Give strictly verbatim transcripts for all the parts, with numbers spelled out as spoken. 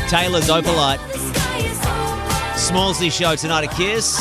Taylor's Opalite. Smallsy show tonight at Kiss.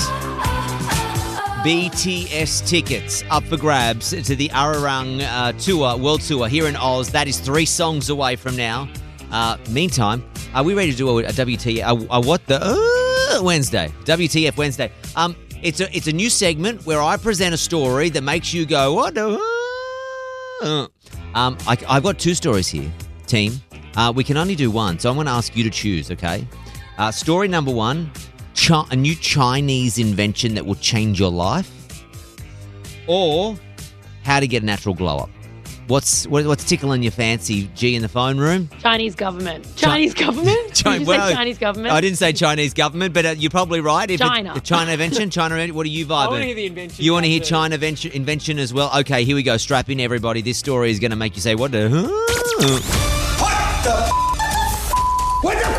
B T S tickets up for grabs to the Ararang uh, tour, world tour here in Oz. That is three songs away from now. Uh, meantime, are we ready to do a, a W T F? A, a what the uh, Wednesday? W T F Wednesday. Um, it's a it's a new segment where I present a story that makes you go what the. Uh? Um, I, I've got two stories here, team. Uh, we can only do one, so I'm going to ask you to choose. Okay. Uh, story number one. Chi- a new Chinese invention that will change your life, or how to get a natural glow up. What's what, what's tickling your fancy, G, in the phone room? Chinese government. Chinese Chi- government? Did you well, say Chinese government? I didn't say Chinese government, but uh, you're probably right. If China. It, China invention. China. What are you vibing? I want to hear the invention. You want to hear China invention, invention as well? Okay, here we go. Strap in, everybody. This story is going to make you say, "What the? Huh? What the? What the?"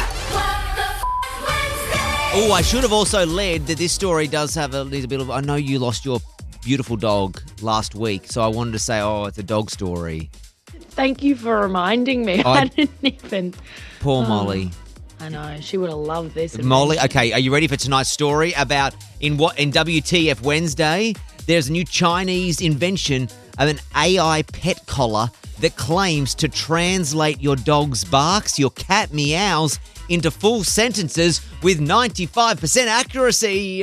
Oh, I should have also led that this story does have a little bit of... I know you lost your beautiful dog last week, so I wanted to say, oh, it's a dog story. Thank you for reminding me. I, I didn't even... Poor oh, Molly. I know. She would have loved this. Molly, okay, are you ready for tonight's story about in what in W T F Wednesday, there's a new Chinese invention of an A I pet collar that claims to translate your dog's barks, your cat meows, into full sentences with ninety-five percent accuracy.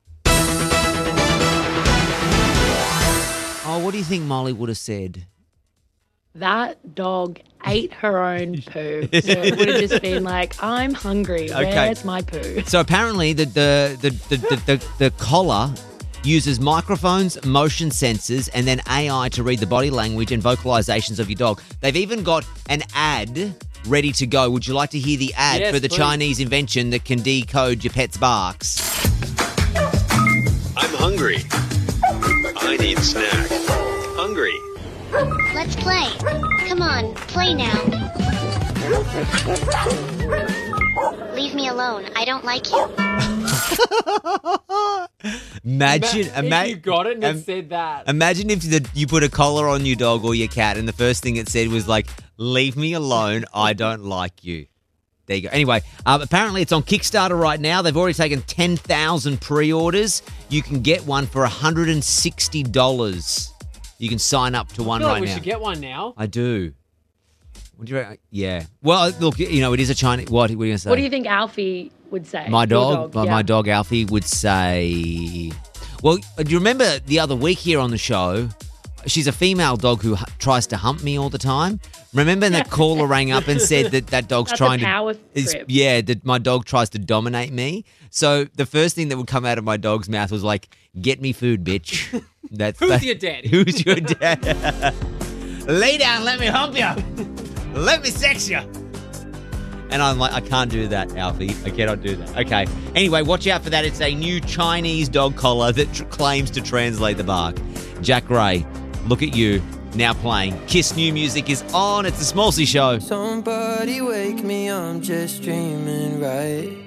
Oh, what do you think Molly would have said? That dog ate her own poo. So it would have just been like, I'm hungry. Okay. Where's my poo? So apparently the the the the, the, the, the collar uses microphones, motion sensors, and then A I to read the body language and vocalizations of your dog. They've even got an ad ready to go. Would you like to hear the ad yes, for the please. Chinese invention that can decode your pet's barks? I'm hungry. I need snack. Hungry. Let's play. Come on, play now. Leave me alone. I don't like you. Imagine, Ima- ima- if you got it and um, it said that. Imagine if the, you put a collar on your dog or your cat and the first thing it said was like, leave me alone, I don't like you. There you go. Anyway, um, apparently it's on Kickstarter right now. They've already taken ten thousand pre-orders. You can get one for one hundred sixty dollars. You can sign up to one I feel right like we now. should get one now. I do. What do you reckon? Yeah. Well, look, you know, it is a Chinese... What, what are you going to say? What do you think Alfie would say? My Your dog, dog my, yeah. my dog Alfie would say... Well, do you remember the other week here on the show, she's a female dog who h- tries to hump me all the time? Remember that caller rang up and said that that dog's That's trying a power to... Is, trip. yeah, that my dog tries to dominate me. So the first thing that would come out of my dog's mouth was like, get me food, bitch. That's Who's that, your daddy? Who's your dad? Lay down, let me hump you. Let me sex you. And I'm like, I can't do that, Alfie. I cannot do that. Okay. Anyway, watch out for that. It's a new Chinese dog collar that tr- claims to translate the bark. Jack Gray, look at you, now playing. Kiss New Music is on. It's the Smallsy Show. Somebody wake me, I'm just dreaming, right?